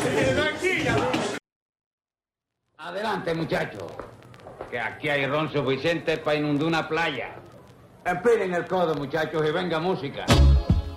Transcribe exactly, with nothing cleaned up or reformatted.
Adelante, muchachos. Que aquí hay ron suficiente para inundar una playa. Empiren el codo, muchachos, y venga música.